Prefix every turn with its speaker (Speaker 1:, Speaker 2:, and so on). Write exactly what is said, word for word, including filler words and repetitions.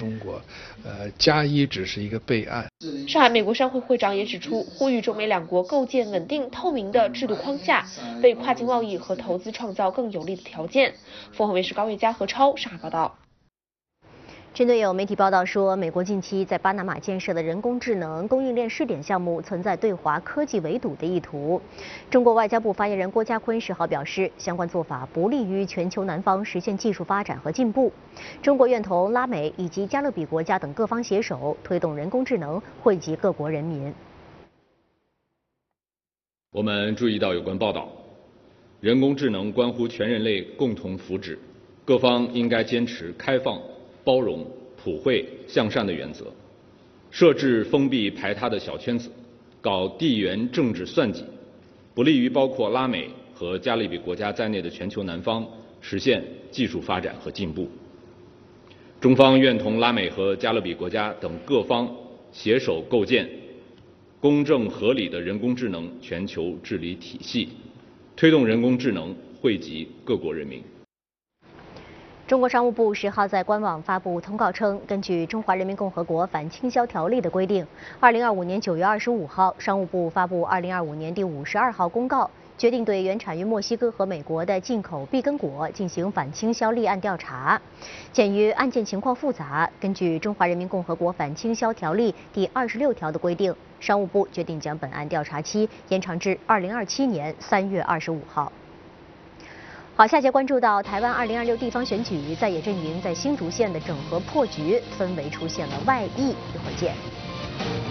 Speaker 1: 中国，呃，加一只是一个备案。
Speaker 2: 上海美国商会会长也指出，呼吁中美两国构建稳定透明的制度框架，为跨境贸易和投资创造更有利的条件。凤凰卫视高月佳、何超上海报道。
Speaker 3: 针对有媒体报道说，美国近期在巴拿马建设的人工智能供应链试点项目存在对华科技围堵的意图，中国外交部发言人郭家坤十号表示，相关做法不利于全球南方实现技术发展和进步。中国愿同拉美以及加勒比国家等各方携手，推动人工智能惠及各国人民。
Speaker 4: 我们注意到有关报道，人工智能关乎全人类共同福祉，各方应该坚持开放、包容、普惠、向善的原则，设置封闭排他的小圈子，搞地缘政治算计，不利于包括拉美和加勒比国家在内的全球南方实现技术发展和进步。中方愿同拉美和加勒比国家等各方携手构建公正合理的人工智能全球治理体系，推动人工智能惠及各国人民。
Speaker 3: 中国商务部十号在官网发布通告称，根据《中华人民共和国反倾销条例》的规定，二零二五年九月二十五号，商务部发布二零二五年第五十二号公告，决定对原产于墨西哥和美国的进口碧根果进行反倾销立案调查。鉴于案件情况复杂，根据《中华人民共和国反倾销条例》第二十六条的规定，商务部决定将本案调查期延长至二零二七年三月二十五号。好，下节关注到台湾二零二六地方选举，在野阵营在新竹县的整合破局，氛围出现了外溢，一会儿见。